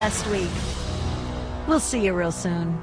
Last week. We'll see you real soon.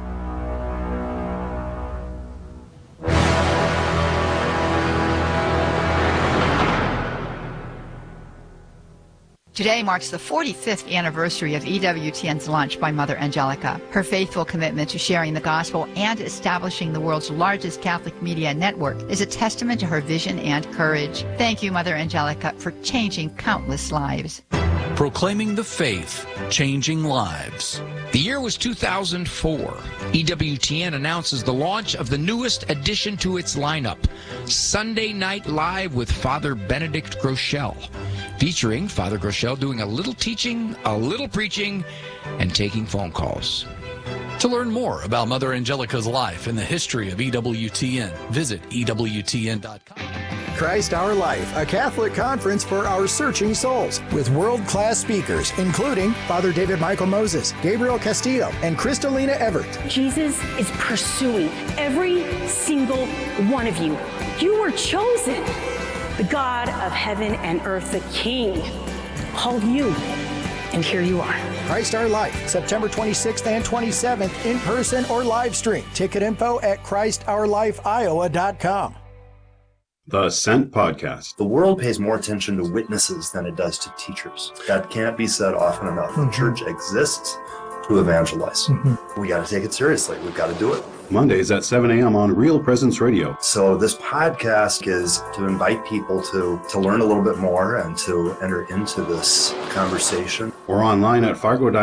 Today marks the 45th anniversary of EWTN's launch by Mother Angelica. Her faithful commitment to sharing the gospel and establishing the world's largest Catholic media network is a testament to her vision and courage. Thank you, Mother Angelica, for changing countless lives. Proclaiming the faith, changing lives. The year was 2004. EWTN announces the launch of the newest addition to its lineup, Sunday Night Live with Father Benedict Groeschel, featuring Father Groeschel doing a little teaching, a little preaching, and taking phone calls. To learn more about Mother Angelica's life and the history of EWTN, visit EWTN.com. Christ Our Life, a Catholic conference for our searching souls, with world-class speakers, including Father David Michael Moses, Gabriel Castillo, and Kristalina Everett. Jesus is pursuing every single one of you. You were chosen. The God of heaven and earth, the King, called you, and here you are. Christ Our Life, September 26th and 27th, in person or live stream. Ticket info at ChristOurLifeIowa.com. The Sent Podcast. The world pays more attention to witnesses than it does to teachers. That can't be said often enough. The church exists to evangelize. We got to take it seriously. We've got to do it. Mondays at 7 a.m. on Real Presence Radio. So this podcast is to invite people to learn a little bit more and to enter into this conversation. Or online at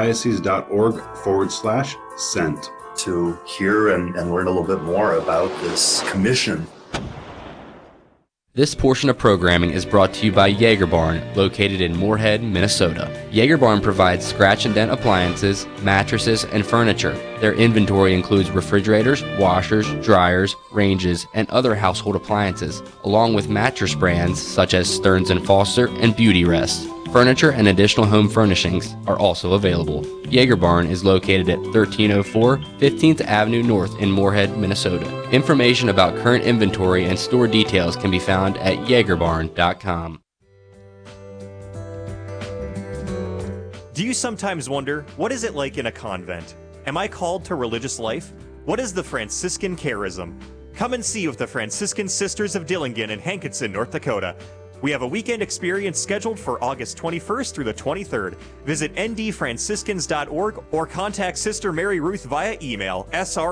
fargodiocese.org/sent. To hear and learn a little bit more about this commission. This portion of programming is brought to you by Jaeger Barn, located in Moorhead, Minnesota. Jaeger Barn provides scratch and dent appliances, mattresses, and furniture. Their inventory includes refrigerators, washers, dryers, ranges, and other household appliances, along with mattress brands such as Stearns & Foster and Beauty Rest. Furniture and additional home furnishings are also available. Jaeger Barn is located at 1304 15th Avenue North in Moorhead, Minnesota. Information about current inventory and store details can be found at jaegerbarn.com. Do you sometimes wonder, what is it like in a convent? Am I called to religious life? What is the Franciscan charism? Come and see with the Franciscan Sisters of Dillingen in Hankinson, North Dakota. We have a weekend experience scheduled for August 21st through the 23rd. Visit ndfranciscans.org or contact Sister Mary Ruth via email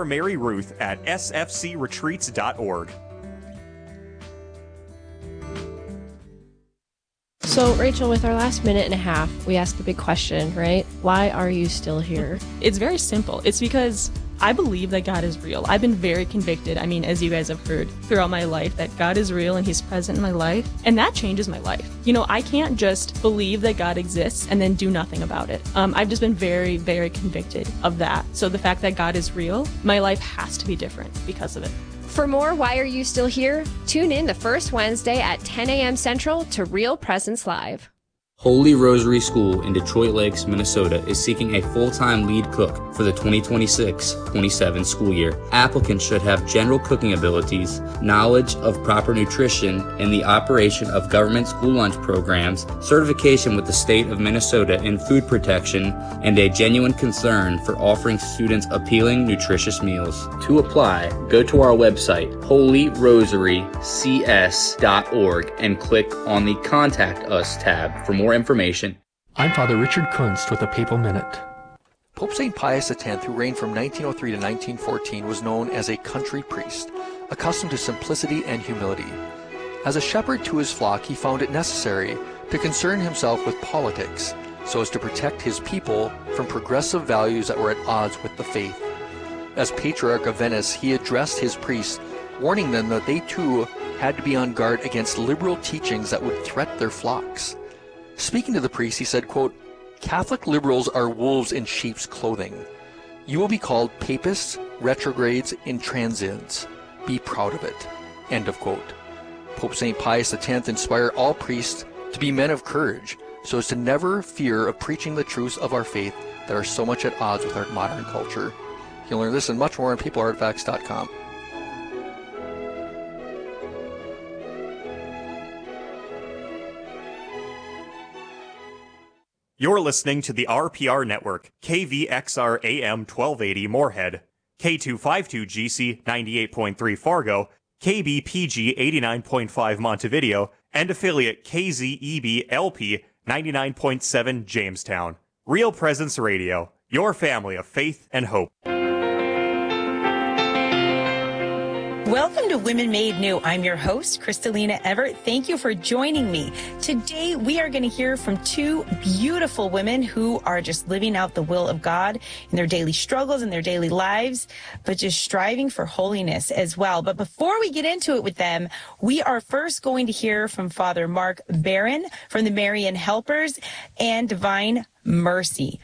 srmaryruth@sfcretreats.org. So, Rachel, with our last minute and a half, we asked the big question, right? Why are you still here? It's very simple. It's because I believe that God is real. I've been very convicted, as you guys have heard throughout my life, that God is real and He's present in my life, and that changes my life. I can't just believe that God exists and then do nothing about it. I've just been very, very convicted of that. So the fact that God is real, my life has to be different because of it. For more Why Are You Still Here? Tune in the first Wednesday at 10 a.m. Central to Real Presence Live. Holy Rosary School in Detroit Lakes, Minnesota is seeking a full-time lead cook for the 2026-27 school year. Applicants should have general cooking abilities, knowledge of proper nutrition and the operation of government school lunch programs, certification with the state of Minnesota in food protection, and a genuine concern for offering students appealing, nutritious meals. To apply, go to our website, holyrosarycs.org, and click on the Contact Us tab for more information. I'm Father Richard Kunst with the Papal Minute. Pope St. Pius X, who reigned from 1903 to 1914, was known as a country priest, accustomed to simplicity and humility. As a shepherd to his flock, he found it necessary to concern himself with politics so as to protect his people from progressive values that were at odds with the faith. As Patriarch of Venice, he addressed his priests, warning them that they too had to be on guard against liberal teachings that would threaten their flocks. Speaking to the priests, he said, quote, "Catholic liberals are wolves in sheep's clothing. You will be called papists, retrogrades, intransients. Be proud of it." End of quote. Pope St. Pius X inspired all priests to be men of courage, so as to never fear of preaching the truths of our faith that are so much at odds with our modern culture. You'll learn this and much more on peopleartifacts.com. You're listening to the RPR Network, KVXR AM 1280 Moorhead, K252GC 98.3 Fargo, KBPG 89.5 Montevideo, and affiliate KZEB LP 99.7 Jamestown. Real Presence Radio, your family of faith and hope. Welcome to Women Made New. I'm your host, Kristalina Everett. Thank you for joining me. Today, we are going to hear from two beautiful women who are just living out the will of God in their daily struggles and their daily lives, but just striving for holiness as well. But before we get into it with them, we are first going to hear from Father Mark Barron from the Marian Helpers and Divine Mercy.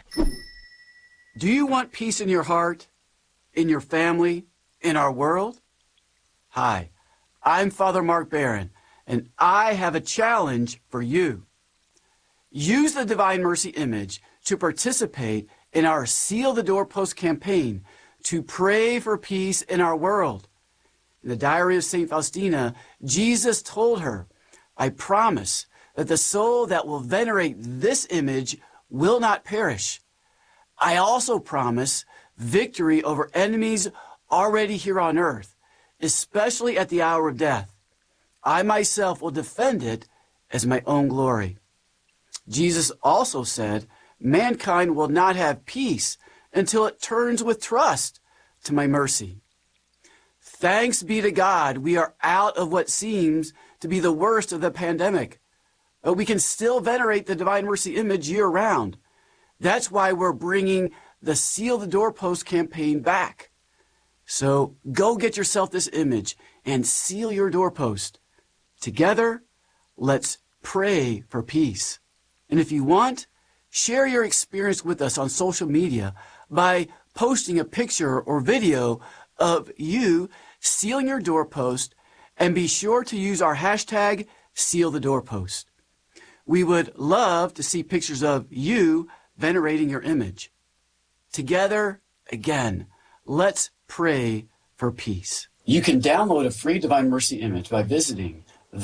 Do you want peace in your heart, in your family, in our world? Hi, I'm Father Mark Barron, and I have a challenge for you. Use the Divine Mercy image to participate in our Seal the Doorpost campaign to pray for peace in our world. In the Diary of St. Faustina, Jesus told her, I promise that the soul that will venerate this image will not perish. I also promise victory over enemies already here on earth, especially at the hour of death. I myself will defend it as my own glory. Jesus also said, mankind will not have peace until it turns with trust to my mercy. Thanks be to God, we are out of what seems to be the worst of the pandemic, but we can still venerate the Divine Mercy image year-round. That's why we're bringing the Seal the Doorpost campaign back. So go get yourself this image and seal your doorpost. Together, let's pray for peace. And if you want, share your experience with us on social media by posting a picture or video of you sealing your doorpost, and be sure to use our hashtag #SealTheDoorpost. We would love to see pictures of you venerating your image. Together, again, let's pray for peace. You can download a free Divine Mercy image by visiting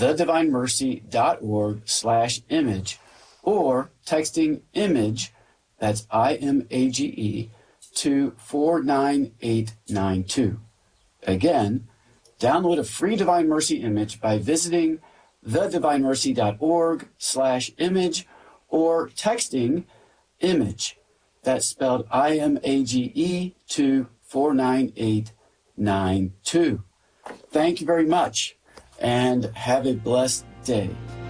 thedivinemercy.org/image or texting image, that's IMAGE, to 49892. Again, download a free Divine Mercy image by visiting thedivinemercy.org/image or texting image, that's spelled IMAGE, to 49892. Thank you very much, and have a blessed day.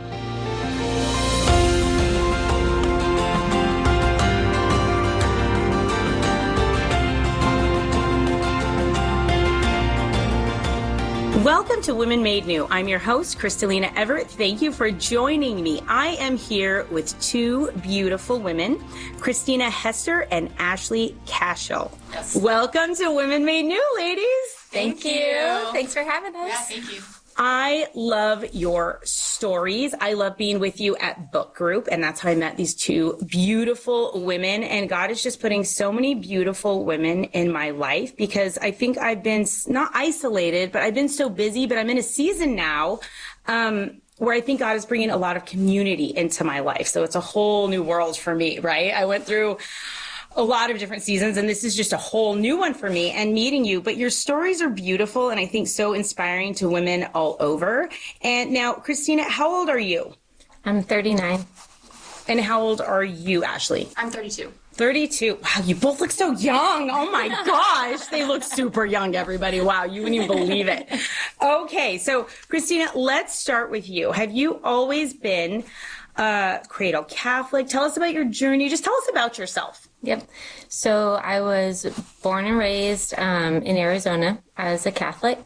Welcome to Women Made New. I'm your host, Kristalina Everett. Thank you for joining me. I am here with two beautiful women, Christina Hester and Ashley Cashel. Yes. Welcome to Women Made New, ladies. Thank you. Thanks for having us. Yeah, thank you. I love your stories. I love being with you at book group, and that's how I met these two beautiful women. And God is just putting so many beautiful women in my life, because I think I've been not isolated, but I've been so busy. But I'm in a season now where I think God is bringing a lot of community into my life. So it's a whole new world for me, right? I went through a lot of different seasons, and this is just a whole new one for me, and meeting you. But your stories are beautiful, and I think so inspiring to women all over. And now, Christina, how old are you? I'm 39. And how old are you, Ashley? I'm 32. 32. Wow, you both look so young. Oh my gosh. They look super young, everybody. Wow, you wouldn't even believe it. Okay, so Christina, let's start with you. Have you always been cradle Catholic? Tell us about your journey. Just tell us about yourself. Yep. So I was born and raised in Arizona as a Catholic.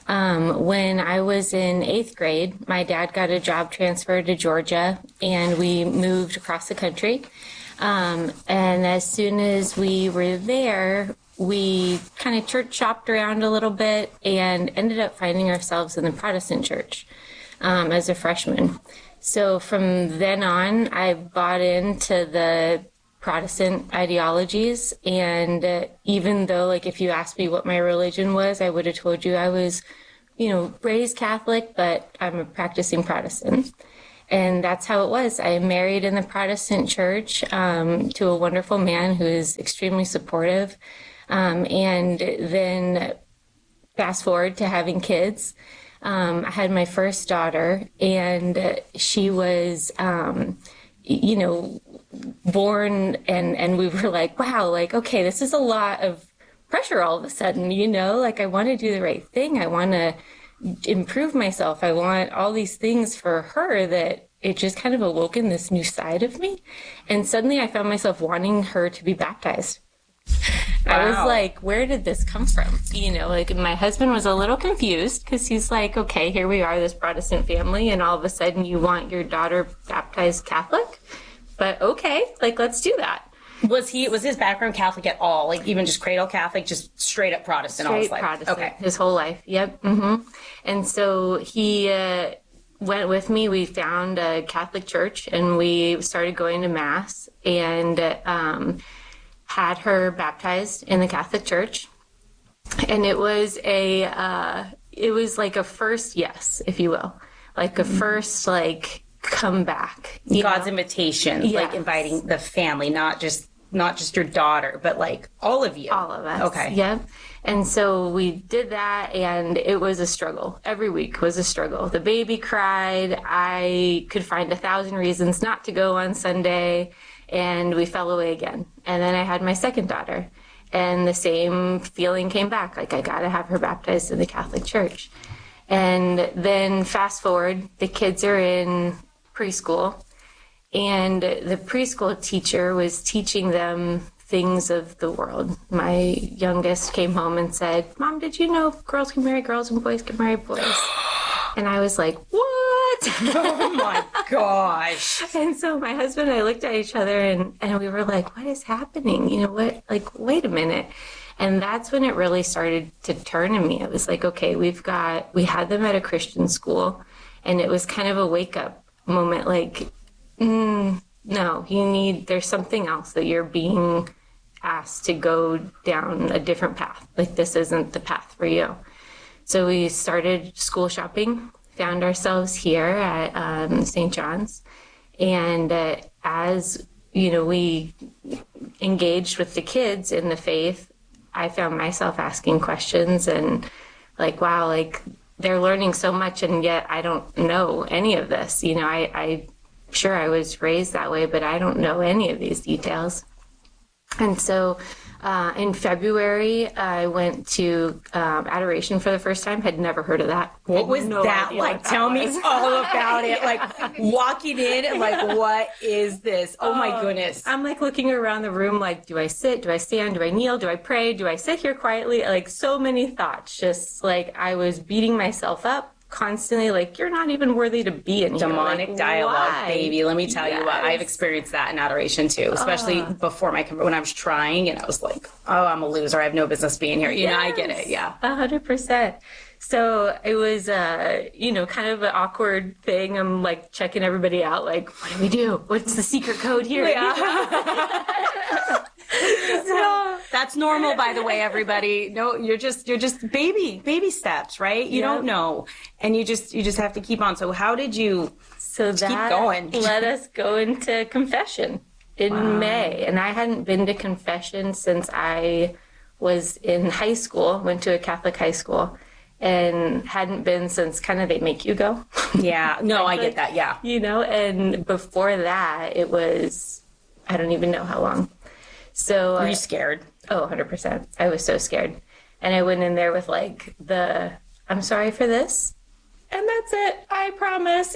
When I was in 8th grade, my dad got a job transfer to Georgia, and we moved across the country. And as soon as we were there, we kind of church shopped around a little bit and ended up finding ourselves in the Protestant church as a freshman. So from then on, I bought into the Protestant ideologies, and even though, like, if you asked me what my religion was, I would have told you I was, raised Catholic, but I'm a practicing Protestant. And that's how it was. I married in the Protestant church to a wonderful man who is extremely supportive. And then fast forward to having kids. I had my first daughter, and she was, born, and we were like, wow, like, okay, this is a lot of pressure all of a sudden, like I want to do the right thing. I want to improve myself. I want all these things for her, that it just kind of awoken this new side of me. And suddenly I found myself wanting her to be baptized. Wow. I was like, where did this come from? Like my husband was a little confused because he's like, okay, here we are, this Protestant family, and all of a sudden you want your daughter baptized Catholic? But okay, like, let's do that. Was his background Catholic at all? Like even just cradle Catholic, just straight up Protestant all his life? Protestant, okay. His whole life. Yep. Mm-hmm. And so he went with me. We found a Catholic church and we started going to Mass, and had her baptized in the Catholic church. And it was like a first yes, if you will, like a first, like, come back. God's invitation, yes. Like inviting the family, not just your daughter, but like all of you. All of us. Okay. Yep. And so we did that, and it was a struggle. Every week was a struggle. The baby cried. I could find 1,000 reasons not to go on Sunday, and we fell away again. And then I had my second daughter, and the same feeling came back. Like, I got to have her baptized in the Catholic Church. And then fast forward, the kids are in preschool, and the preschool teacher was teaching them things of the world. My youngest came home and said, Mom, did you know girls can marry girls and boys can marry boys? And I was like, what? Oh my gosh. And so my husband and I looked at each other and we were like, what is happening? What? Like, wait a minute. And that's when it really started to turn in me. It was like, okay, we had them at a Christian school, and it was kind of a wake up moment. Like, no, there's something else, that you're being asked to go down a different path. Like, this isn't the path for you. So we started school shopping, found ourselves here at St. John's. And as, we engaged with the kids in the faith, I found myself asking questions and like, wow, like they're learning so much, and yet I don't know any of this. I sure I was raised that way, but I don't know any of these details. And so in February, I went to adoration for the first time. Had never heard of that. What was that like? Tell me all about it. Like walking in and like, what is this? Oh my goodness. I'm like looking around the room like, do I sit? Do I stand? Do I kneel? Do I pray? Do I sit here quietly? Like, so many thoughts. Just like I was beating myself up constantly, like, you're not even worthy to be in here. Demonic dialogue, baby. Let me tell you what, I've experienced that in adoration too, especially before when I was trying, and I was like, oh, I'm a loser, I have no business being here. I get it. Yeah, 100%. So it was kind of an awkward thing. I'm like checking everybody out, like, what do we do? What's the secret code here? So, that's normal, by the way, everybody. No, you're just baby steps, right? You don't know, and you just have to keep on. So how did you keep going? Let us go into confession in May, and I hadn't been to confession since I was in high school. Went to a Catholic high school, and hadn't been since kind of they make you go. Yeah, no, I get that. Yeah, and before that, it was I don't even know how long. So were you scared? Oh, 100%. I was so scared. And I went in there with like I'm sorry for this, and that's it. I promise,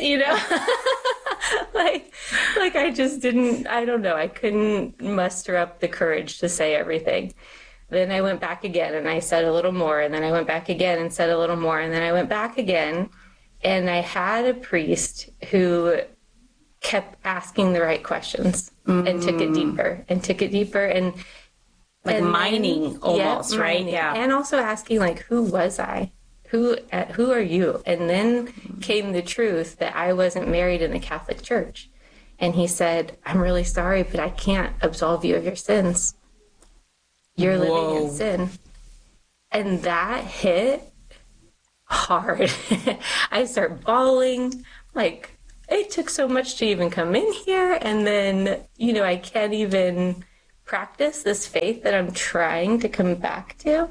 like I just didn't, I don't know. I couldn't muster up the courage to say everything. Then I went back again and I said a little more, and then I went back again and said a little more, and then I went back again. And I had a priest who kept asking the right questions and took it deeper and like mining almost, right? Yeah. And also asking like, who was I? Who are you? And then came the truth that I wasn't married in the Catholic Church. And he said, I'm really sorry, but I can't absolve you of your sins. You're living in sin. And that hit hard. I start bawling, like, it took so much to even come in here. And then, I can't even practice this faith that I'm trying to come back to.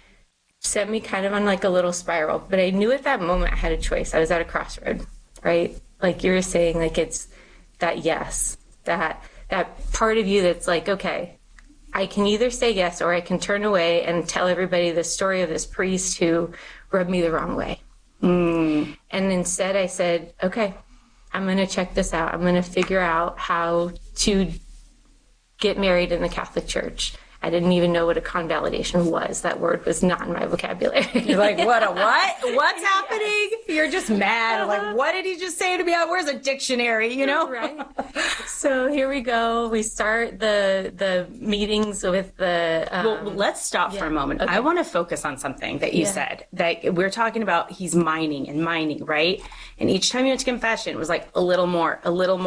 Sent me kind of on like a little spiral. But I knew at that moment I had a choice. I was at a crossroad, right? Like you were saying, like it's that yes, that part of you that's like, okay, I can either say yes or I can turn away and tell everybody the story of this priest who rubbed me the wrong way. And instead I said, okay, I'm going to check this out. I'm going to figure out how to get married in the Catholic Church. I didn't even know what a convalidation was. That word was not in my vocabulary. You're like, what? What's happening? You're just mad. Like, what did he just say to me? Where's a dictionary, Right. So here we go. We start the meetings with the... Well, let's stop for a moment. Okay. I want to focus on something that you said. That we're talking about he's mining, right? And each time you went to confession, it was like a little more.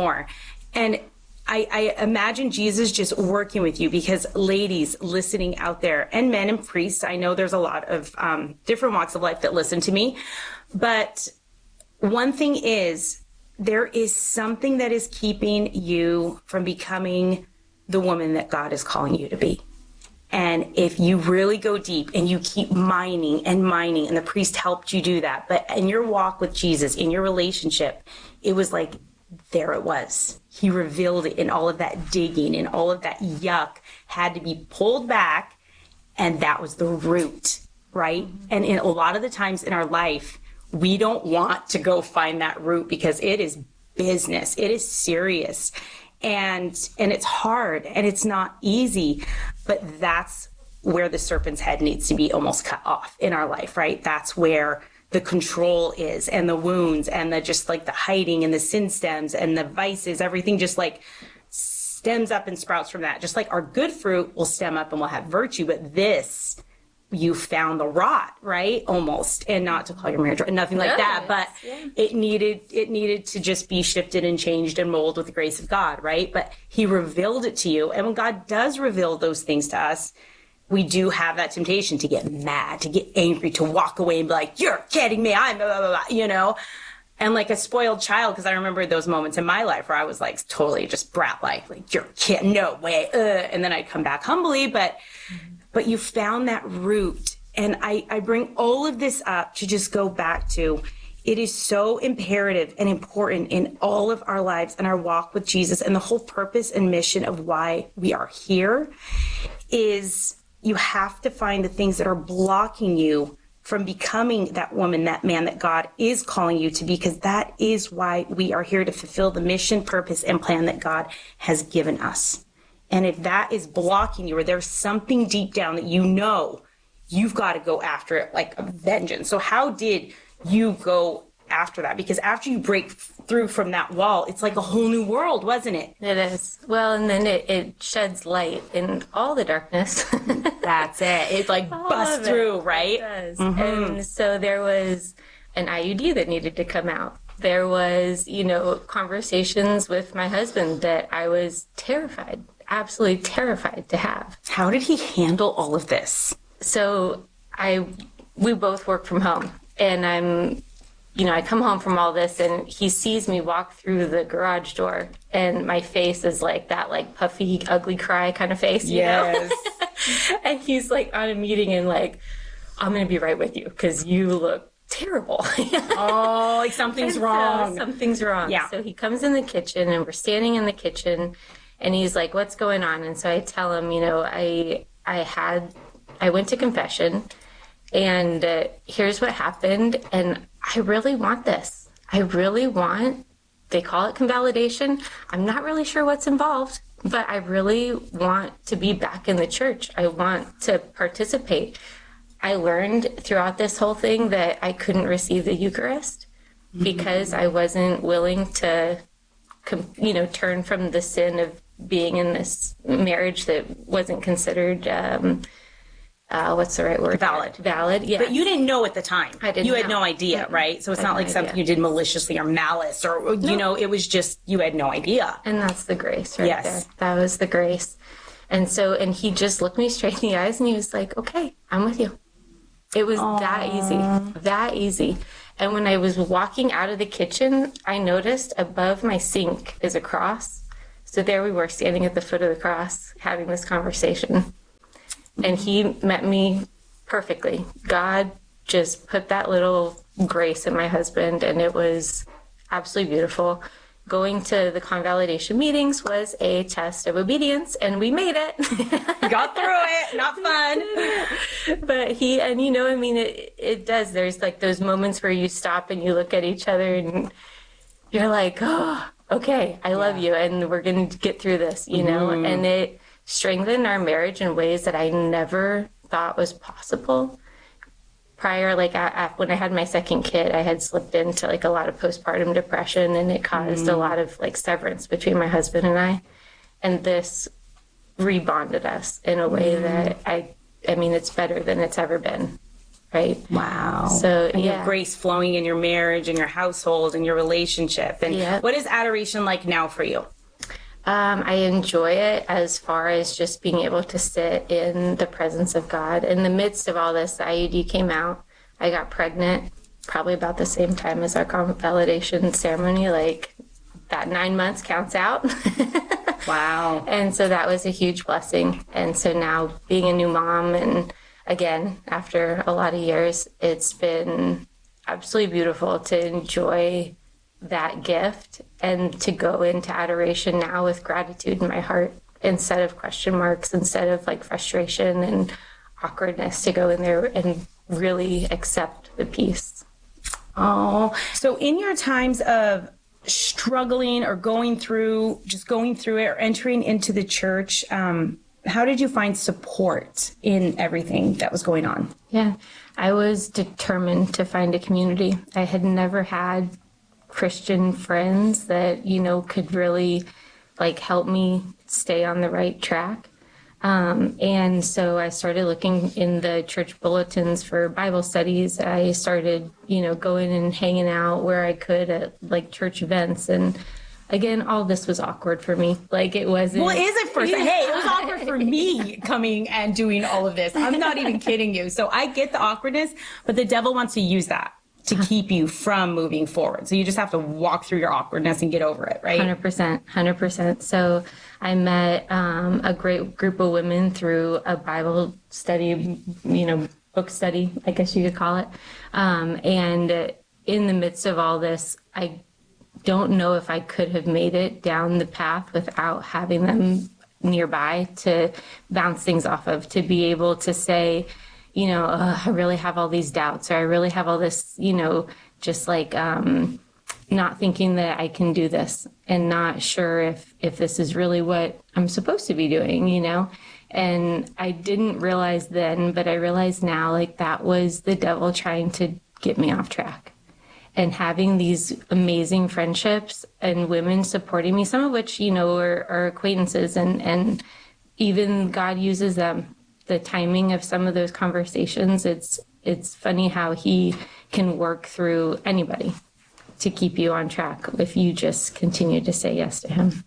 And I imagine Jesus just working with you because ladies listening out there and men and priests, I know there's a lot of different walks of life that listen to me. But one thing is, there is something that is keeping you from becoming the woman that God is calling you to be. And if you really go deep and you keep mining, and the priest helped you do that, but in your walk with Jesus, in your relationship, it was like, there it was. He revealed it, and all of that digging and all of that yuck had to be pulled back, and that was the root, right? And in a lot of the times in our life, we don't want to go find that root because it is business. It is serious. And it's hard and it's not easy, but that's where the serpent's head needs to be almost cut off in our life, right? That's where the control is, and the wounds, and the just like the hiding, and the sin stems, and the vices, everything just like stems up and sprouts from that. Just like our good fruit will stem up and we'll have virtue, but this, you found the rot, right? Almost. And not to call your marriage, nothing like that, but it needed to just be shifted and changed and molded with the grace of God, right? But he revealed it to you. And when God does reveal those things to us, we do have that temptation to get mad, to get angry, to walk away and be like, you're kidding me, I'm blah, blah, blah, And like a spoiled child, because I remember those moments in my life where I was like totally just brat-like, like, you're kidding, no way, and then I'd come back humbly, but you found that root. And I bring all of this up to just go back to, it is so imperative and important in all of our lives and our walk with Jesus, and the whole purpose and mission of why we are here is you have to find the things that are blocking you from becoming that woman, that man that God is calling you to be, because that is why we are here, to fulfill the mission, purpose, and plan that God has given us. And if that is blocking you, or there's something deep down that you've got to go after it like a vengeance. So how did you go after that? Because after you break through from that wall, it's like a whole new world, wasn't it? It is. Well, and then it sheds light in all the darkness. That's it. It like busts through, right? It does. Mm-hmm. And so there was an IUD that needed to come out. There was, conversations with my husband that I was terrified, absolutely terrified to have. How did he handle all of this? So we both work from home, and I come home from all this, and he sees me walk through the garage door, and my face is like that, like puffy, ugly cry kind of face, you know? And he's like on a meeting and like, I'm going to be right with you because you look terrible. Oh, like something's wrong. Something's wrong. Yeah. So he comes in the kitchen, and we're standing in the kitchen, and he's like, what's going on? And so I tell him, I went to confession, and here's what happened, and I really want this. They call it convalidation. I'm not really sure what's involved, but I really want to be back in the church. I want to participate. I learned throughout this whole thing that I couldn't receive the Eucharist because I wasn't willing to, turn from the sin of being in this marriage that wasn't considered what's the right word? Valid, yes. But you didn't know at the time. I didn't You had no idea, right? So it's not like something you did maliciously or malice or, it was just, you had no idea. And that's the grace right there. That was the grace. And he just looked me straight in the eyes, and he was like, okay, I'm with you. It was that easy. And when I was walking out of the kitchen, I noticed above my sink is a cross. So there we were standing at the foot of the cross having this conversation. And he met me perfectly. God just put that little grace in my husband, and it was absolutely beautiful. Going to the convalidation meetings was a test of obedience, and we made it. Got through it. Not fun. But it does. There's like those moments where you stop and you look at each other and you're like, oh, okay, I love you, and we're going to get through this, you know? And it strengthened our marriage in ways that I never thought was possible. Prior, when I had my second kid, I had slipped into like a lot of postpartum depression, and it caused a lot of like severance between my husband and I. And this rebonded us in a way that I mean, it's better than it's ever been. Right. Wow. So and you have grace flowing in your marriage and your household and your relationship. And what is adoration like now for you? I enjoy it as far as just being able to sit in the presence of God. In the midst of all this, the IUD came out. I got pregnant probably about the same time as our validation ceremony. Like that 9 months counts out. Wow. And so that was a huge blessing. And so now being a new mom, and again, after a lot of years, it's been absolutely beautiful to enjoy that gift and to go into adoration now with gratitude in my heart instead of question marks, instead of like frustration and awkwardness, to go in there and really accept the peace. Oh, so in your times of struggling or going through it or entering into the church, how did you find support in everything that was going on? Yeah, I was determined to find a community. I had never had Christian friends that, could really like help me stay on the right track. And so I started looking in the church bulletins for Bible studies. I started, going and hanging out where I could at like church events. And again, all this was awkward for me. Like it wasn't. Well, is it first? Yeah. Hey, it was awkward for me coming and doing all of this. I'm not even kidding you. So I get the awkwardness, but the devil wants to use that to keep you from moving forward. So you just have to walk through your awkwardness and get over it, right? 100%. So I met a great group of women through a Bible study, book study, I guess you could call it. And in the midst of all this, I don't know if I could have made it down the path without having them nearby to bounce things off of, to be able to say, I really have all these doubts, or I really have all this, just like not thinking that I can do this and not sure if this is really what I'm supposed to be doing, And I didn't realize then, but I realize now, like that was the devil trying to get me off track. And having these amazing friendships and women supporting me, some of which, are acquaintances, and even God uses them. The timing of some of those conversations, it's funny how he can work through anybody to keep you on track if you just continue to say yes to him.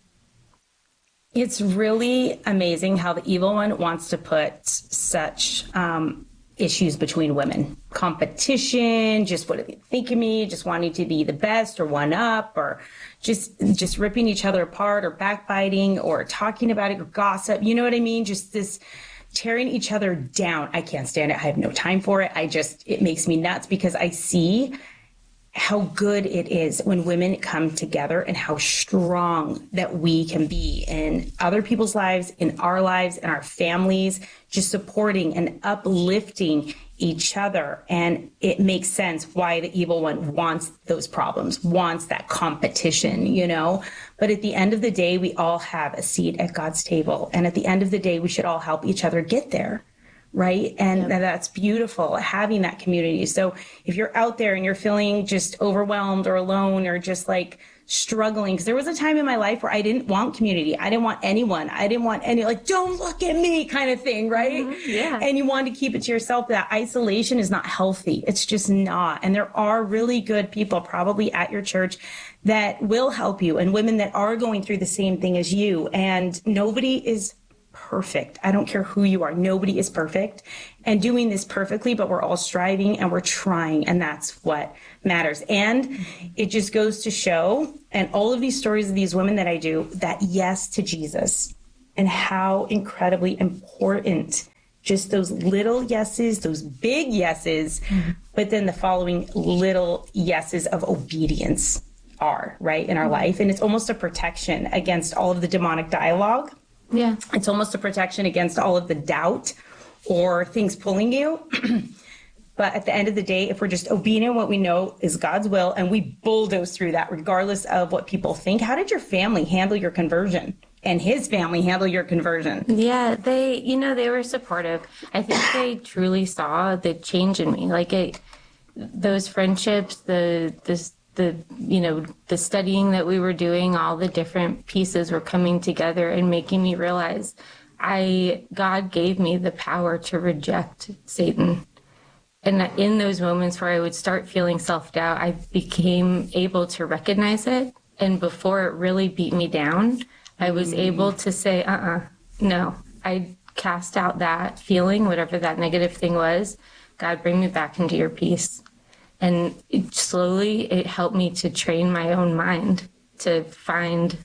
It's really amazing how the evil one wants to put such issues between women. Competition, just what do they think of me, just wanting to be the best or one up, or just ripping each other apart, or backbiting, or talking about it, or gossip. You know what I mean? Just this tearing each other down. I can't stand it. I have no time for it. It makes me nuts, because I see how good it is when women come together and how strong that we can be in other people's lives, in our lives, in our families, just supporting and uplifting each other. And it makes sense why the evil one wants those problems, wants that competition, But at the end of the day, we all have a seat at God's table. And at the end of the day, we should all help each other get there. Right. And that's beautiful, having that community. So if you're out there and you're feeling just overwhelmed or alone or just like struggling, because there was a time in my life where I didn't want community. I didn't want anyone. I didn't want any, like, don't look at me kind of thing. Right. Mm-hmm. Yeah. And you want to keep it to yourself. That isolation is not healthy. It's just not. And there are really good people probably at your church that will help you, and women that are going through the same thing as you. And nobody is perfect. I don't care who you are. Nobody is perfect and doing this perfectly, but we're all striving and we're trying. And that's what matters. And it just goes to show, and all of these stories of these women that I do, that yes to Jesus and how incredibly important just those little yeses, those big yeses, but then the following little yeses of obedience are, right, in our life. And it's almost a protection against all of the demonic dialogue. Yeah. It's almost a protection against all of the doubt or things pulling you. But at the end of the day, if we're just obedient, what we know is God's will, and we bulldoze through that regardless of what people think. How did your family handle your conversion? And his family handle your conversion? Yeah, they were supportive. I think they truly saw the change in me. Like those friendships, the studying that we were doing, all the different pieces were coming together and making me realize God gave me the power to reject Satan. And in those moments where I would start feeling self-doubt, I became able to recognize it. And before it really beat me down, I was able to say, no. I cast out that feeling, whatever that negative thing was. God, bring me back into your peace. And it helped me to train my own mind to find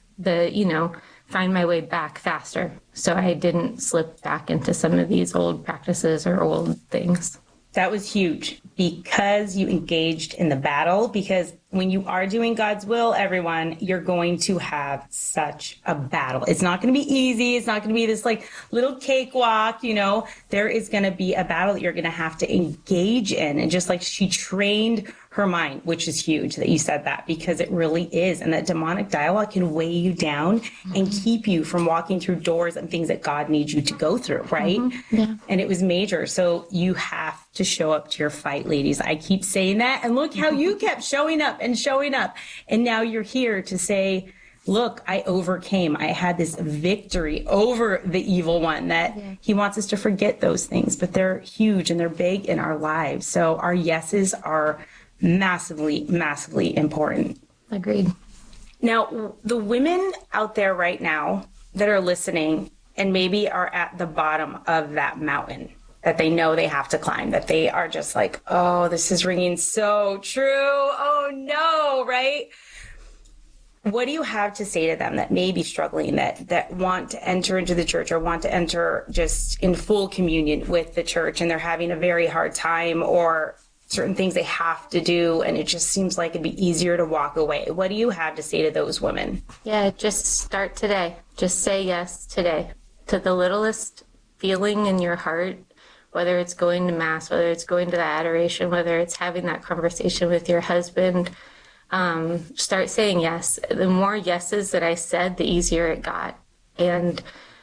my way back faster. So I didn't slip back into some of these old practices or old things. That was huge because you engaged in the battle, because when you are doing God's will, everyone, you're going to have such a battle. It's not going to be easy. It's not going to be this like little cakewalk, there is going to be a battle that you're going to have to engage in. And just like she trained her mind, which is huge that you said that, because it really is. And that demonic dialogue can weigh you down and keep you from walking through doors and things that God needs you to go through, right? Yeah. And it was major. So you have to show up to your fight, ladies. I keep saying that. And look how you kept showing up. And now you're here to say, look, I overcame. I had this victory over the evil one, that he wants us to forget those things, but they're huge and they're big in our lives. So our yeses are massively, massively important. Agreed. Now, the women out there right now that are listening and maybe are at the bottom of that mountain that they know they have to climb, that they are just like, oh, this is ringing so true. Oh no, right? What do you have to say to them that may be struggling, that want to enter into the church or want to enter just in full communion with the church, and they're having a very hard time, or certain things they have to do and it just seems like it'd be easier to walk away? What do you have to say to those women? Yeah, just start today. Just say yes today to the littlest feeling in your heart, whether it's going to Mass, whether it's going to the adoration, whether it's having that conversation with your husband. Start saying yes. The more yeses that I said, the easier it got. And,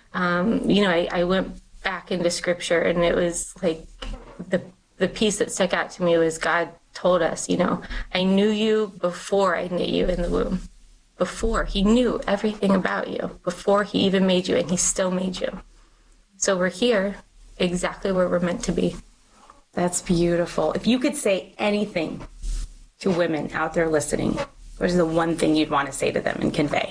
I went back into scripture, and it was like the piece that stuck out to me was God told us, I knew you before I knit you in the womb. Before. He knew everything about you, before he even made you, and he still made you. So we're here exactly where we're meant to be. That's beautiful. If you could say anything to women out there listening, what is the one thing you'd want to say to them and convey?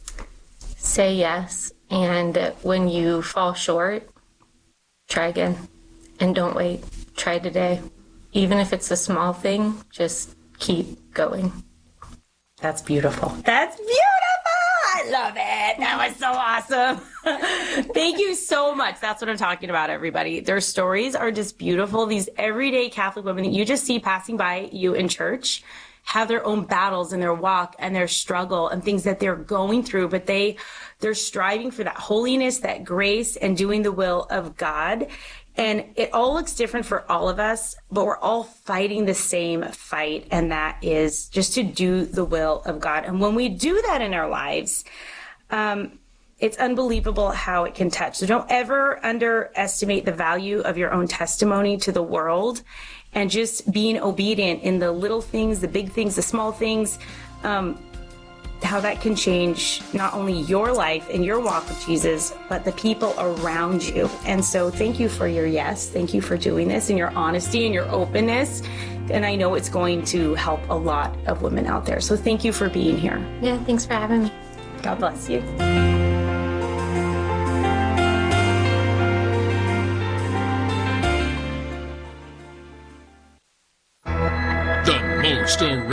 Say yes. And when you fall short, try again. And don't wait. Try today. Even if it's a small thing, just keep going. That's beautiful. That's beautiful. I love it. That was so awesome. Thank you so much. That's what I'm talking about, everybody. Their stories are just beautiful. These everyday Catholic women that you just see passing by you in church have their own battles in their walk and their struggle and things that they're going through, but they're striving for that holiness, that grace, and doing the will of God. And it all looks different for all of us, but we're all fighting the same fight, and that is just to do the will of God. And when we do that in our lives, it's unbelievable how it can touch. So don't ever underestimate the value of your own testimony to the world, and just being obedient in the little things, the big things, the small things, how that can change not only your life and your walk with Jesus, but the people around you. And so thank you for your yes. Thank you for doing this and your honesty and your openness. And I know it's going to help a lot of women out there. So thank you for being here. Yeah, thanks for having me. God bless you.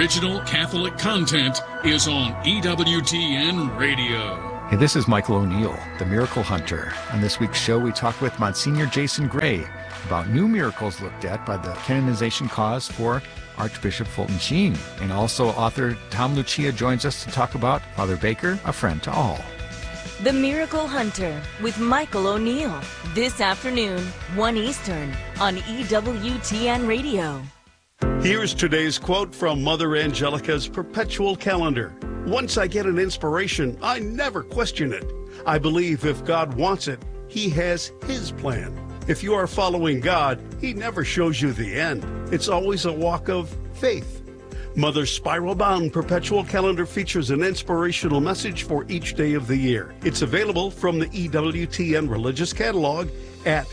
Original Catholic content is on EWTN Radio. Hey, this is Michael O'Neill, the Miracle Hunter. On this week's show, we talk with Monsignor Jason Gray about new miracles looked at by the canonization cause for Archbishop Fulton Sheen. And also author Tom Lucia joins us to talk about Father Baker, a friend to all. The Miracle Hunter with Michael O'Neill. This afternoon, 1 Eastern on EWTN Radio. Here's today's quote from Mother Angelica's Perpetual Calendar. Once I get an inspiration, I never question it. I believe if God wants it, He has His plan. If you are following God, He never shows you the end. It's always a walk of faith. Mother's spiral-bound Perpetual Calendar features an inspirational message for each day of the year. It's available from the EWTN Religious Catalog at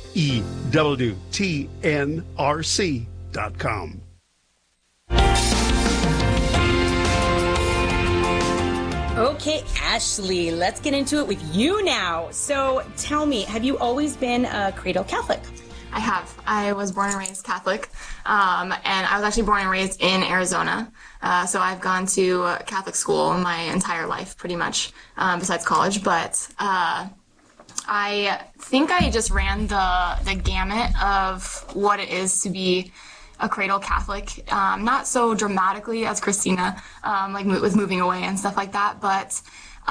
EWTNRC.com. Okay, Ashley, let's get into it with you now. So tell me, have you always been a cradle Catholic? I have. I was born and raised Catholic, and I was actually born and raised in Arizona. So I've gone to Catholic school my entire life, pretty much, besides college. But I think I just ran the gamut of what it is to be a cradle Catholic, not so dramatically as Christina, like with moving away and stuff like that, but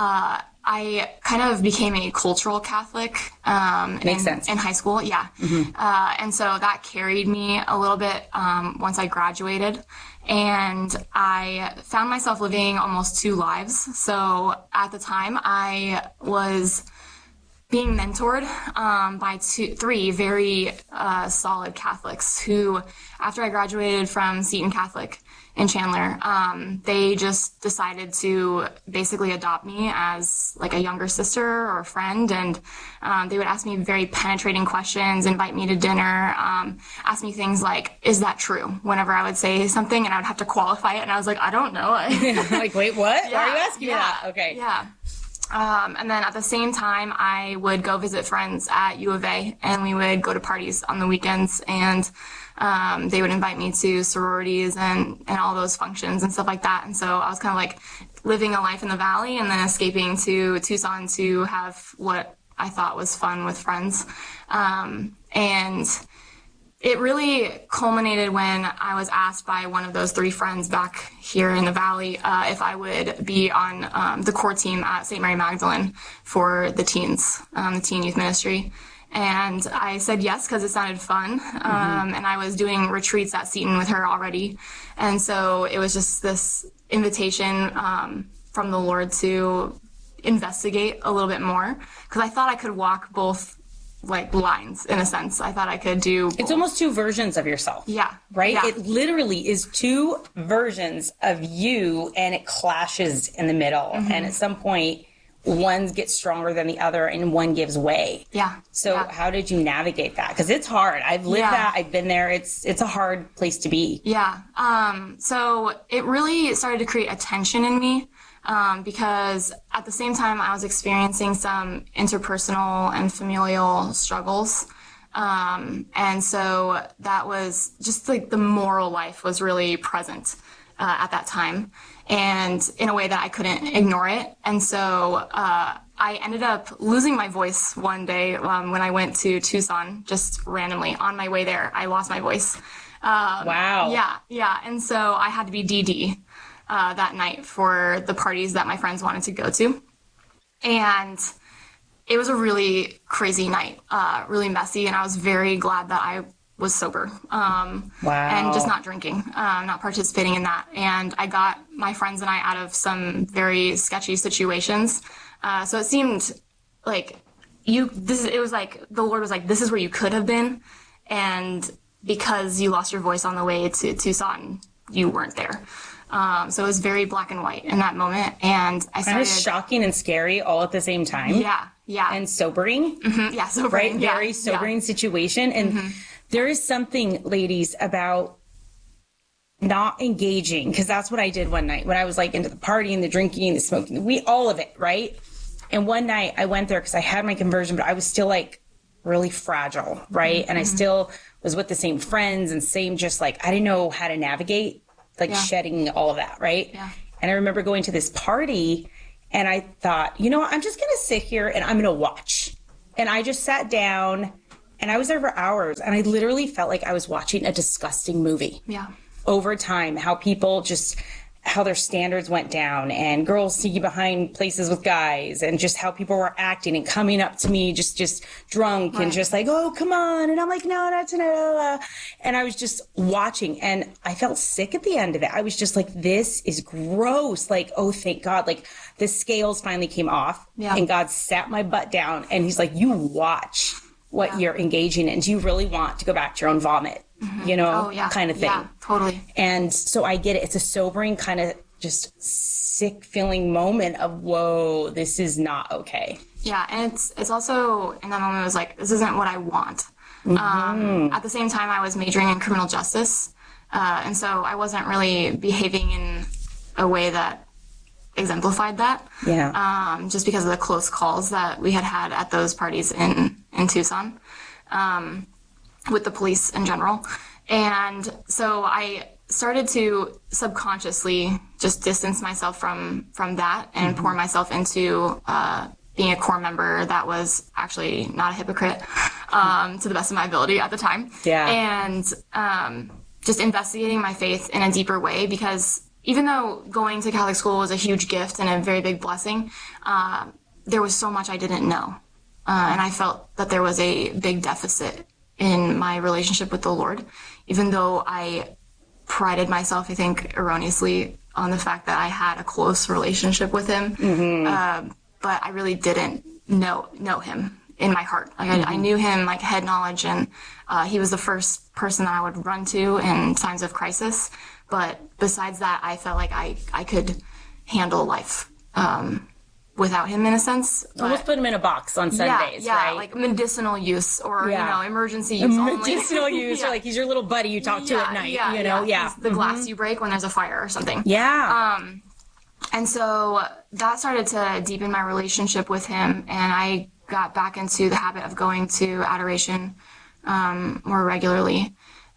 I kind of became a cultural Catholic Makes sense. In high school, yeah. Mm-hmm. And so that carried me a little bit once I graduated, and I found myself living almost two lives. So at the time, I was being mentored by three very solid Catholics who, after I graduated from Seton Catholic in Chandler, they just decided to basically adopt me as like a younger sister or a friend, and they would ask me very penetrating questions, invite me to dinner, ask me things like, is that true? Whenever I would say something and I would have to qualify it, and I was like, I don't know. Like, wait, what? Yeah, Why are you asking me that? Okay. Yeah. And then at the same time, I would go visit friends at U of A, and we would go to parties on the weekends, and they would invite me to sororities and all those functions and stuff like that. And so I was kind of like living a life in the Valley and then escaping to Tucson to have what I thought was fun with friends. And it really culminated when I was asked by one of those three friends back here in the Valley if I would be on the core team at St. Mary Magdalene for the teens, the teen youth ministry. And I said yes because it sounded fun, and I was doing retreats at Seton with her already. And so it was just this invitation from the Lord to investigate a little bit more, because I thought I could walk both like lines in a sense. I thought I could do both. It's almost two versions of yourself. Yeah. Right? Yeah. It literally is two versions of you, and it clashes in the middle. Mhm. And at some point, one gets stronger than the other and one gives way. Yeah. So how did you navigate that? Because it's hard. I've lived that. I've been there. It's a hard place to be. Yeah. So it really started to create a tension in me, because at the same time I was experiencing some interpersonal and familial struggles. And so that was just like the moral life was really present at that time, and in a way that I couldn't ignore it. And so I ended up losing my voice one day when I went to Tucson, just randomly on my way there. I lost my voice. Wow. Yeah. And so I had to be DD that night for the parties that my friends wanted to go to. And it was a really crazy night, really messy, and I was very glad that I was sober. Wow. And just not drinking, not participating in that. And I got my friends and I out of some very sketchy situations. So it seemed like it was like the Lord was like, this is where you could have been. And because you lost your voice on the way to Tucson, you weren't there. So it was very black and white in that moment. And I started... Kind of shocking and scary all at the same time. Yeah. And sobering. Mm-hmm. Yeah, sobering. Right? Very sobering situation. And there is something, ladies, about not engaging, because that's what I did one night when I was like into the partying, the drinking, the smoking, all of it, right? And one night I went there because I had my conversion, but I was still like really fragile, right? And I still was with the same friends and same just like, I didn't know how to navigate like shedding all of that, right? Yeah. And I remember going to this party and I thought, you know what, I'm just going to sit here and I'm going to watch. And I just sat down and I was there for hours and I literally felt like I was watching a disgusting movie. Yeah. Over time, how people just, how their standards went down and girls sneaking behind places with guys and just how people were acting and coming up to me just drunk and just like, oh, come on. And I'm like, no, not tonight. And I was just watching and I felt sick at the end of it. I was just like, this is gross. Like, oh, thank God. Like the scales finally came off and God sat my butt down and he's like, you watch what you're engaging in. Do you really want to go back to your own vomit? You know, kind of thing. Yeah, totally. And so I get it. It's a sobering kind of just sick feeling moment of, whoa, this is not okay. Yeah. And it's also in that moment, it was like, this isn't what I want. At the same time, I was majoring in criminal justice. And so I wasn't really behaving in a way that exemplified that. Yeah. Just because of the close calls that we had at those parties in Tucson. With the police in general. And so I started to subconsciously just distance myself from that and pour myself into being a core member that was actually not a hypocrite to the best of my ability at the time. Yeah. And just investigating my faith in a deeper way, because even though going to Catholic school was a huge gift and a very big blessing, there was so much I didn't know. And I felt that there was a big deficit in my relationship with the Lord, even though I prided myself, I think, erroneously on the fact that I had a close relationship with him. But I really didn't know him in my heart. Like I knew him like head knowledge, and he was the first person that I would run to in times of crisis. But besides that, I felt like I could handle life without him, in a sense. Almost put him in a box on Sundays, right? Like medicinal use or, emergency use only. Medicinal use, or like he's your little buddy you talk to at night, you know? He's the glass you break when there's a fire or something. Yeah. And so that started to deepen my relationship with him, and I got back into the habit of going to adoration more regularly.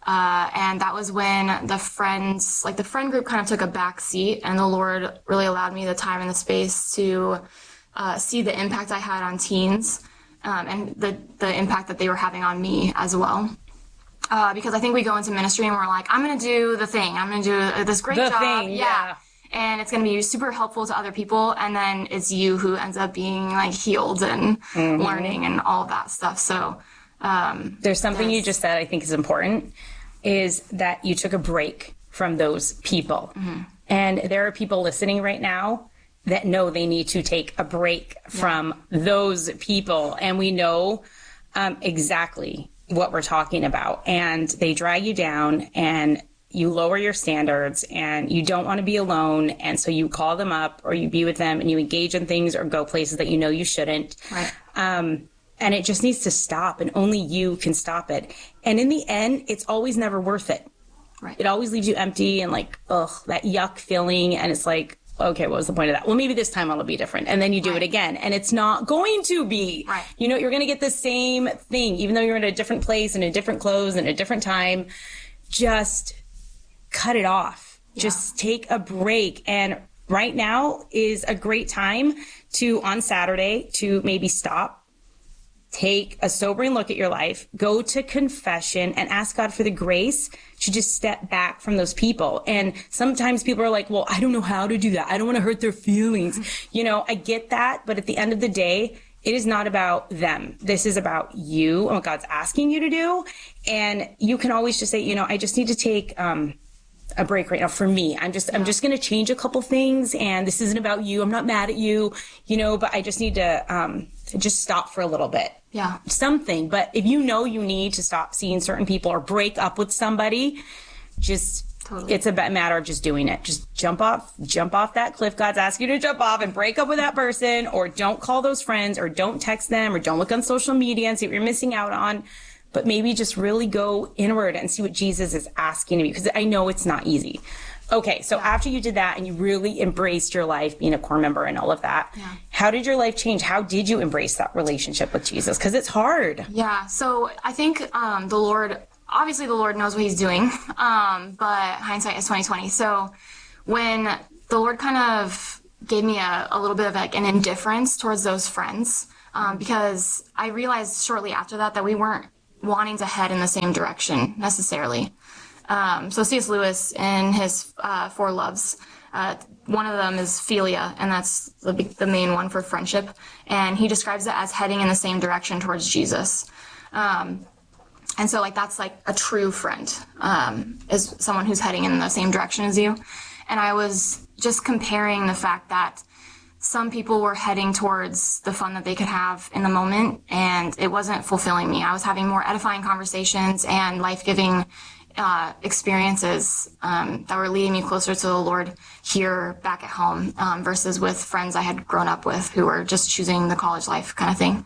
And that was when the friend group kind of took a back seat, and the Lord really allowed me the time and the space to see the impact I had on teens, and the impact that they were having on me as well. Because I think we go into ministry and we're like, I'm going to do the thing. I'm going to do this great job. Yeah. And it's going to be super helpful to other people. And then it's you who ends up being like healed and learning and all of that stuff. So, there's something you just said I think is important, is that you took a break from those people. And there are people listening right now that know they need to take a break from those people. And we know exactly what we're talking about. And they drag you down and you lower your standards and you don't want to be alone. And so you call them up or you be with them and you engage in things or go places that you know you shouldn't. Right. And it just needs to stop, and only you can stop it. And in the end, it's always never worth it. Right. It always leaves you empty and like, ugh, that yuck feeling. And it's like, okay, what was the point of that? Well, maybe this time it'll be different. And then you do it again, and it's not going to be. Right. You know, you're going to get the same thing, even though you're in a different place and in different clothes and a different time. Just cut it off. Yeah. Just take a break. And right now is a great time to, on Saturday, to maybe stop. Take a sobering look at your life, go to confession, and ask God for the grace to just step back from those people. And sometimes people are like, well, I don't know how to do that. I don't want to hurt their feelings. You know, I get that. But at the end of the day, it is not about them. This is about you and what God's asking you to do. And you can always just say, you know, I just need to take a break right now for me. I'm just going to change a couple things, and this isn't about you. I'm not mad at you, you know, but I just need to just stop for a little bit. Yeah. Something. But if you know you need to stop seeing certain people or break up with somebody, just it's a matter of just doing it. Just jump off that cliff God's asking you to jump off and break up with that person, or don't call those friends, or don't text them, or don't look on social media and see what you're missing out on. But maybe just really go inward and see what Jesus is asking of you, because I know it's not easy. Okay, so after you did that and you really embraced your life, being a core member and all of that, how did your life change? How did you embrace that relationship with Jesus? Because it's hard. Yeah, so I think the Lord obviously the Lord knows what he's doing, but hindsight is 20/20. So when the Lord kind of gave me a little bit of like an indifference towards those friends, because I realized shortly after that we weren't wanting to head in the same direction necessarily. So C.S. Lewis in his Four Loves, one of them is philia, and that's the main one for friendship. And he describes it as heading in the same direction towards Jesus. And so like that's like a true friend, is someone who's heading in the same direction as you. And I was just comparing the fact that some people were heading towards the fun that they could have in the moment, and it wasn't fulfilling me. I was having more edifying conversations and life-giving experiences that were leading me closer to the Lord here back at home, versus with friends I had grown up with who were just choosing the college life kind of thing.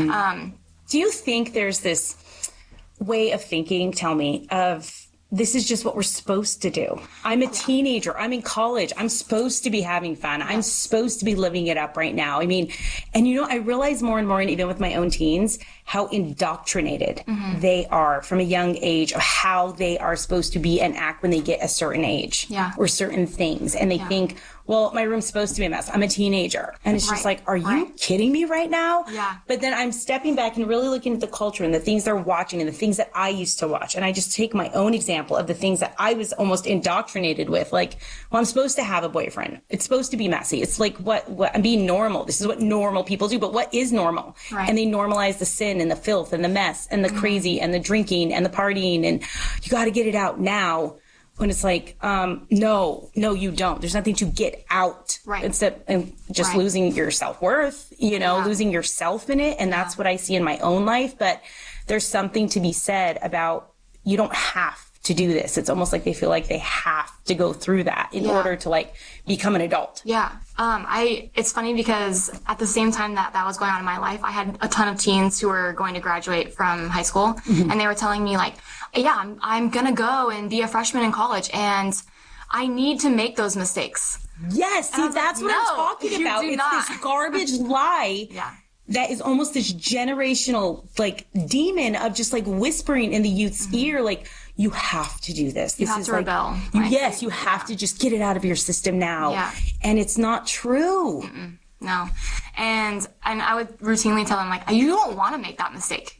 Do you think there's this way of thinking, tell me, of this is just what we're supposed to do? I'm a teenager. I'm in college. I'm supposed to be having fun. I'm supposed to be living it up right now. I mean, and I realize more and more, and even with my own teens, how indoctrinated they are from a young age of how they are supposed to be and act when they get a certain age or certain things. And they think, well, my room's supposed to be a mess. I'm a teenager. And it's just like, are you kidding me right now? Yeah. But then I'm stepping back and really looking at the culture and the things they're watching and the things that I used to watch. And I just take my own example of the things that I was almost indoctrinated with. Like, well, I'm supposed to have a boyfriend. It's supposed to be messy. It's like, what I'm being normal. This is what normal people do. But what is normal? And they normalize the sin and the filth and the mess and the crazy and the drinking and the partying. And you got to get it out now. When it's like, no, you don't. There's nothing to get out. Instead of just losing your self-worth, losing yourself in it. And that's what I see in my own life. But there's something to be said about, you don't have to do this. It's almost like they feel like they have to go through that in order to like become an adult. Yeah. It's funny because at the same time that was going on in my life, I had a ton of teens who were going to graduate from high school, and they were telling me like, yeah, I'm going to go and be a freshman in college, and I need to make those mistakes. Yes. See, that's what I'm talking about. It's this garbage lie. That is almost this generational like demon of just like whispering in the youth's ear, like, you have to do this. You have to rebel. You have to just get it out of your system now. Yeah. And it's not true. No. And I would routinely tell them, like, you don't want to make that mistake.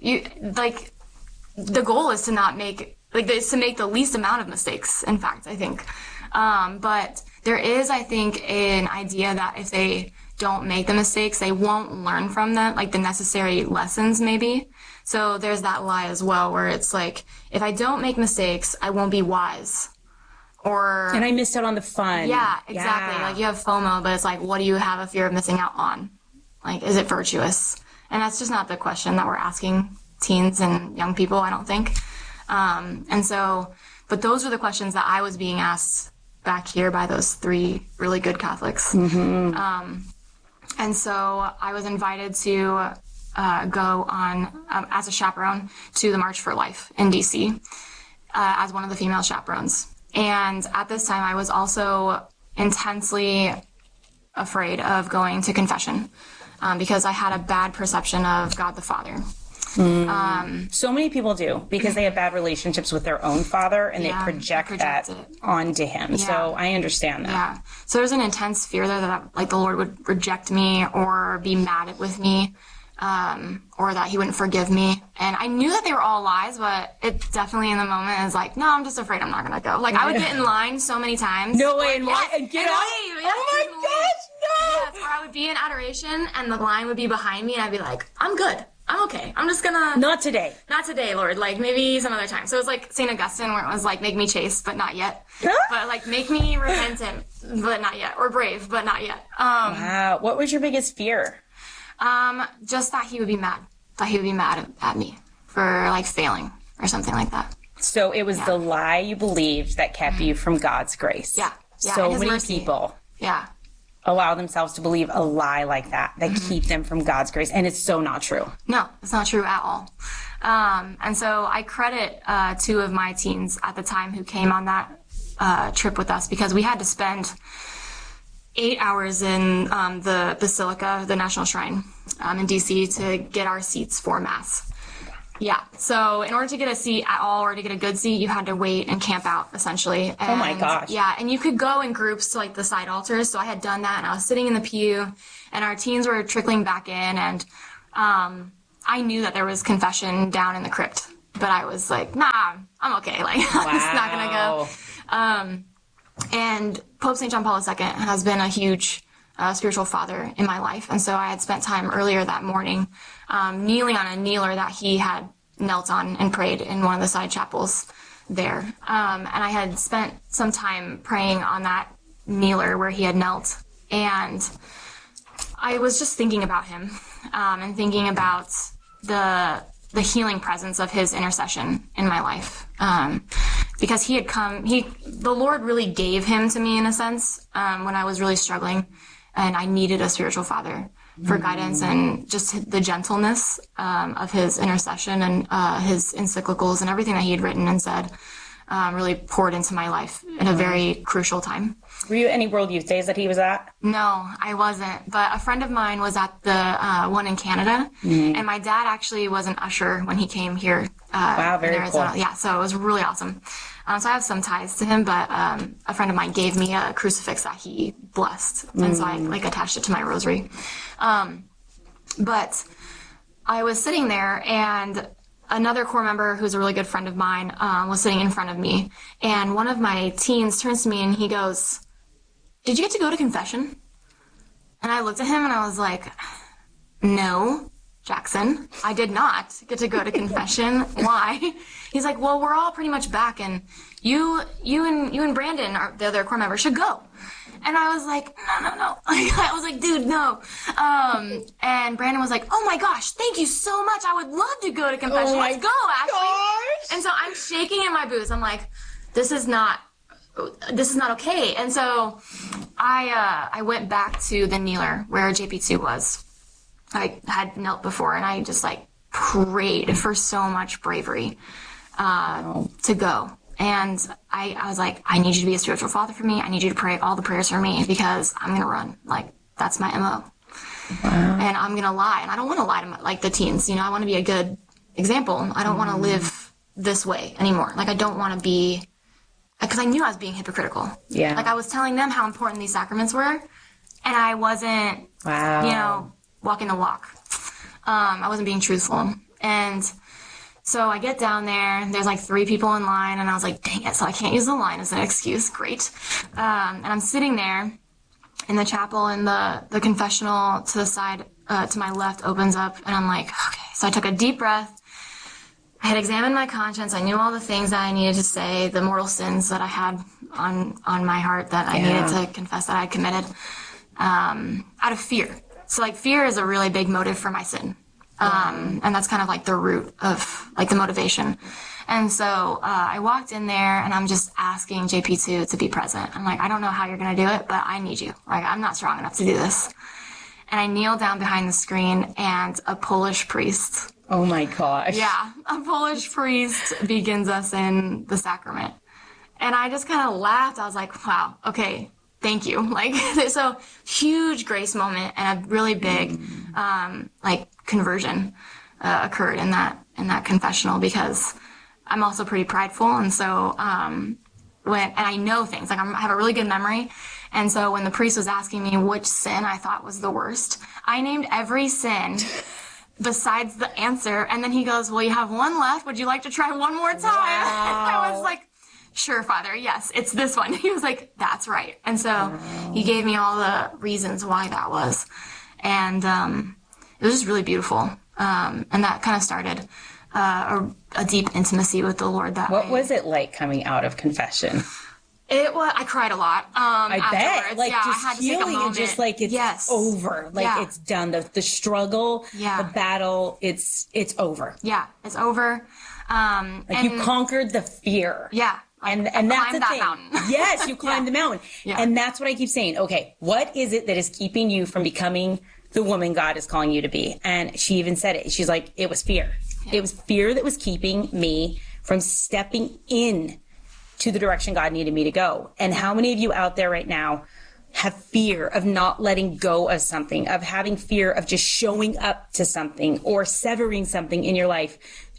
The goal is to not make, is to make the least amount of mistakes, in fact, I think. But there is, I think, an idea that if they don't make the mistakes, they won't learn from them, like the necessary lessons maybe. So there's that lie as well, where it's like, if I don't make mistakes, I won't be wise. And I missed out on the fun. Yeah, exactly. Like you have FOMO, but it's like, what do you have a fear of missing out on? Like, is it virtuous? And that's just not the question that we're asking teens and young people, I don't think. But those are the questions that I was being asked back here by those three really good Catholics. And so I was invited to go on as a chaperone to the March for Life in DC as one of the female chaperones. And at this time, I was also intensely afraid of going to confession because I had a bad perception of God the Father. So many people do, because they have bad relationships with their own father, and they project that onto him. Yeah. So I understand that. Yeah. So there's an intense fear there that like the Lord would reject me or be mad with me, or that he wouldn't forgive me. And I knew that they were all lies, but it definitely in the moment is like, no, I'm just afraid I'm not going to go. Like I would get in line so many times. No way, and get out. Oh my gosh, no! Yes, where I would be in adoration and the line would be behind me and I'd be like, I'm good. I'm okay. I'm just gonna... Not today. Not today, Lord. Like, maybe some other time. So it was like St. Augustine, where it was like, make me chaste, but not yet. But like, make me repentant, but not yet. Or brave, but not yet. Wow. What was your biggest fear? Just that he would be mad. That he would be mad at me for like failing or something like that. So it was the lie you believed that kept you from God's grace. Yeah. So many people allow themselves to believe a lie like that keep them from God's grace, and it's so not true. No, it's not true at all. And so I credit two of my teens at the time who came on that trip with us, because we had to spend 8 hours in the Basilica, the National Shrine, in DC to get our seats for Mass. Yeah. So in order to get a seat at all or to get a good seat, you had to wait and camp out, essentially. And, oh my gosh. Yeah. And you could go in groups to like the side altars. So I had done that and I was sitting in the pew and our teens were trickling back in. And I knew that there was confession down in the crypt, but I was like, nah, I'm okay. Like, I'm just not going to go. And Pope St. John Paul II has been a huge spiritual father in my life. And so I had spent time earlier that morning kneeling on a kneeler that he had knelt on and prayed in one of the side chapels there. And I had spent some time praying on that kneeler where he had knelt. And I was just thinking about him and thinking about the healing presence of his intercession in my life. Because he had come, the Lord really gave him to me in a sense when I was really struggling. And I needed a spiritual father for guidance and just the gentleness of his intercession and his encyclicals and everything that he had written and said really poured into my life at a very crucial time. Were you at any World Youth Days that he was at? No, I wasn't. But a friend of mine was at the one in Canada. And my dad actually was an usher when he came here wow, very in Arizona. Cool. Yeah, so it was really awesome. So I have some ties to him, but a friend of mine gave me a crucifix that he blessed. And so I like attached it to my rosary. But I was sitting there and another core member who's a really good friend of mine was sitting in front of me. And one of my teens turns to me and he goes, "Did you get to go to confession?" And I looked at him and I was like, "No, Jackson, I did not get to go to confession." Why? He's like, "Well, we're all pretty much back and you and Brandon, the other core member, should go." And I was like, no. I was like, dude, no. And Brandon was like, "Oh my gosh, thank you so much. I would love to go to confession. Let's go, Ashley." Gosh. And so I'm shaking in my boots. I'm like, this is not okay. And so I went back to the kneeler where JP2 was. I had knelt before and I just like prayed for so much bravery to go. And I was like, I need you to be a spiritual father for me. I need you to pray all the prayers for me because I'm going to run. Like, that's my MO. Wow. And I'm going to lie. And I don't want to lie to like the teens. You know, I want to be a good example. I don't want to live this way anymore. Like, I don't want to be, because I knew I was being hypocritical. Yeah. Like, I was telling them how important these sacraments were, and I wasn't, you know, walking the walk. I wasn't being truthful. And so I get down there, there's like 3 people in line, and I was like, dang it, so I can't use the line as an excuse. Great. And I'm sitting there in the chapel, and the confessional to the side, to my left opens up, and I'm like, okay. So I took a deep breath. I had examined my conscience. I knew all the things that I needed to say, the mortal sins that I had on my heart that I needed to confess that I had committed, out of fear. So like fear is a really big motive for my sin. And that's kind of like the root of like the motivation. And so I walked in there and I'm just asking JP2 to be present. I'm like, I don't know how you're going to do it, but I need you. Like, I'm not strong enough to do this. And I kneel down behind the screen and a Polish priest. Oh my gosh. Yeah. A Polish priest begins us in the sacrament. And I just kind of laughed. I was like, wow, okay. Thank you. Like, there's a huge grace moment and a really big, like conversion, occurred in that confessional because I'm also pretty prideful. And so, and I know things, like I have a really good memory. And so when the priest was asking me which sin I thought was the worst, I named every sin besides the answer. And then he goes, well, you have one left. Would you like to try one more time? Wow. And I was like, sure, Father, yes, it's this one. He was like, that's right. And so he gave me all the reasons why that was. And it was just really beautiful. And that kind of started a deep intimacy with the Lord. What was it like coming out of confession? It was, I cried a lot. I bet. Like, yeah, just I had to take a feeling moment. it just like it's over. Like it's done. The struggle, the battle, it's over. Yeah, it's over. Like you conquered the fear. Yeah. And that's the thing. Mountain. Yes, you climbed the mountain. Yeah. And that's what I keep saying. Okay, what is it that is keeping you from becoming the woman God is calling you to be? And she even said it. She's like, it was fear. Yeah. It was fear that was keeping me from stepping in to the direction God needed me to go. And how many of you out there right now have fear of not letting go of something, of having fear of just showing up to something or severing something in your life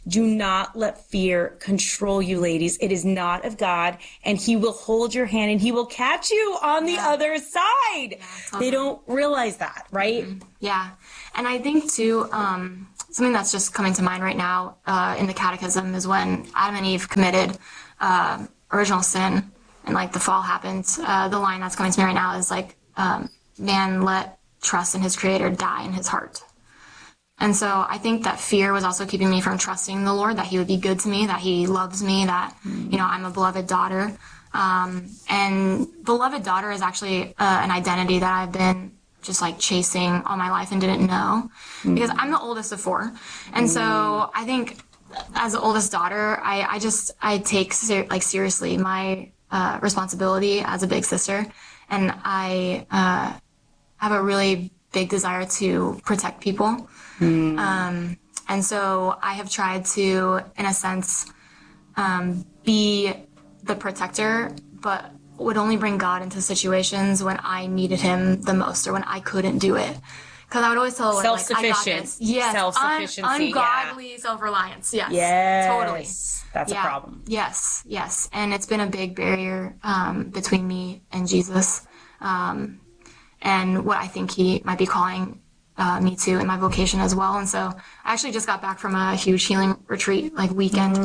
Do not let fear control you, ladies. It is not of God, and he will hold your hand and he will catch you on the other side. Yeah, totally. They don't realize that, right? Yeah. And I think too, something that's just coming to mind right now in the catechism is when Adam and Eve committed original sin and like the fall happened. The line that's coming to me right now is like, man let trust in his creator die in his heart. And so I think that fear was also keeping me from trusting the Lord, that he would be good to me, that he loves me, that, you know, I'm a beloved daughter. And beloved daughter is actually an identity that I've been just like chasing all my life and didn't know, because I'm the oldest of four. And so I think as the oldest daughter, I take seriously my responsibility as a big sister. And I have a really big desire to protect people. And so I have tried to, in a sense, be the protector, but would only bring God into situations when I needed him the most or when I couldn't do it. Because I would always tell Lord, like, I got this. Yes, self-sufficiency, ungodly self-reliance. Yes, totally. That's a problem. Yes. And it's been a big barrier between me and Jesus, and what I think he might be calling me to in my vocation as well. And so I actually just got back from a huge healing retreat, like weekend.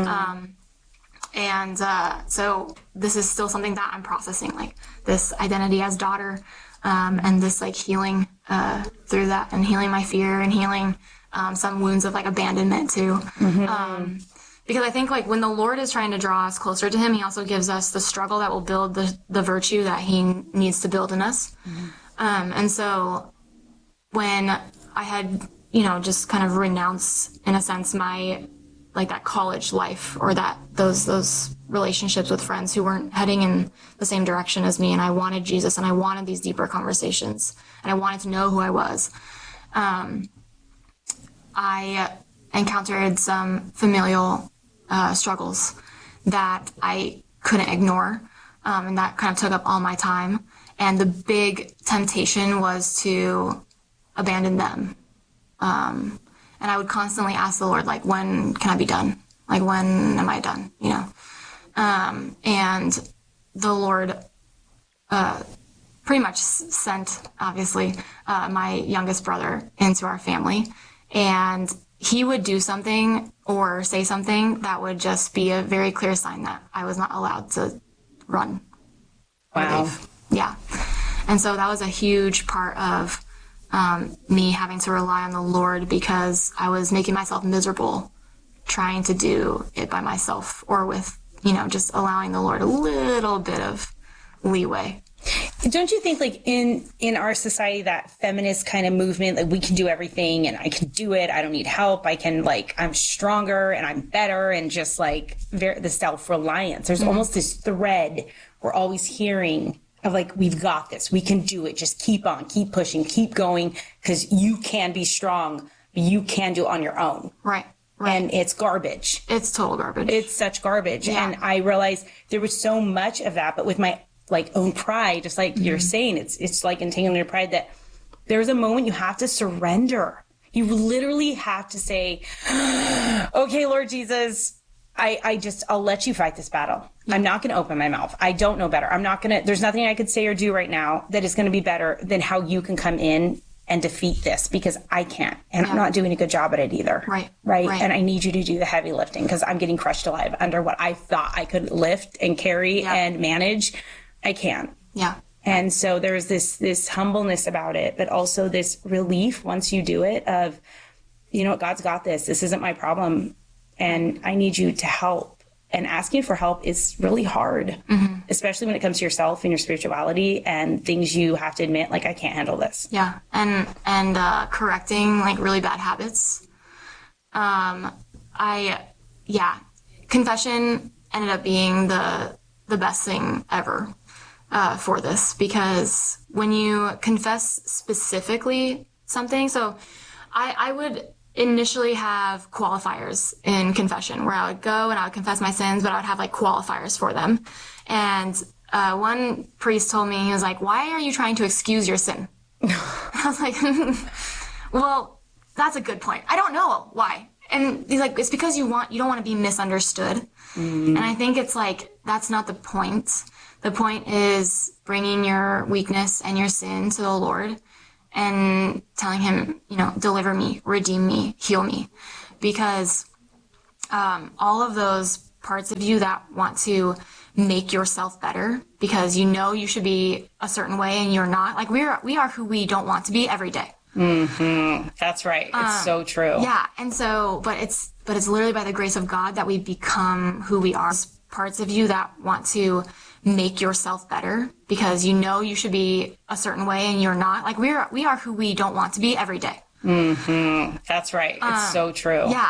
So this is still something that I'm processing, like this identity as daughter, and this like healing through that, and healing my fear and healing some wounds of like abandonment too. Because I think like when the Lord is trying to draw us closer to him, he also gives us the struggle that will build the virtue that he needs to build in us. And so when I had, you know, just kind of renounced, in a sense, my, like that college life or that those relationships with friends who weren't heading in the same direction as me, and I wanted Jesus and I wanted these deeper conversations and I wanted to know who I was, I encountered some familial struggles that I couldn't ignore, and that kind of took up all my time. And the big temptation was to abandon them. And I would constantly ask the Lord, like, when can I be done? Like, when am I done? You know? And the Lord pretty much sent, obviously, my youngest brother into our family. And he would do something or say something that would just be a very clear sign that I was not allowed to run. Wow. Yeah. And so that was a huge part of me having to rely on the Lord, because I was making myself miserable trying to do it by myself, or with, you know, just allowing the Lord a little bit of leeway. Don't you think, like, in our society, that feminist kind of movement, like, we can do everything and I can do it, I don't need help, I can, like, I'm stronger and I'm better, and just like the self-reliance, there's almost this thread we're always hearing of, like, we've got this, we can do it, just keep on, keep pushing, keep going, because you can be strong, but you can do it on your own. Right. And it's garbage. It's total garbage. It's such garbage. Yeah. And I realized there was so much of that, but with my like own pride, just like you're saying, it's like entangling your pride, that there's a moment you have to surrender. You literally have to say, okay, Lord Jesus, I'll let you fight this battle. I'm not going to open my mouth. I don't know better. There's nothing I could say or do right now that is going to be better than how you can come in and defeat this, because I can't. And I'm not doing a good job at it either. Right. And I need you to do the heavy lifting, because I'm getting crushed alive under what I thought I could lift and carry and manage. I can't. Yeah. And so there's this humbleness about it, but also this relief once you do it of, you know what, God's got this. This isn't my problem, and I need you to help. And asking for help is really hard, especially when it comes to yourself and your spirituality and things you have to admit, like, I can't handle this. Yeah. And correcting like really bad habits. Confession ended up being the best thing ever for this, because when you confess specifically something, so I would initially have qualifiers in confession where I would go and I would confess my sins, but I would have like qualifiers for them. And one priest told me, he was like, why are you trying to excuse your sin? I was like, well, that's a good point. I don't know why. and he's like, it's because you don't want to be misunderstood. And I think it's like, that's not the point. The point is bringing your weakness and your sin to the Lord and telling him, deliver me, redeem me, heal me. Because all of those parts of you that want to make yourself better because you should be a certain way and you're not, like we are who we don't want to be every day. That's right. It's so true. Yeah. And so, but it's literally by the grace of God that we become who we are. Parts of you that want to make yourself better because you should be a certain way and you're not, like we are who we don't want to be every day. That's right. It's so true. Yeah.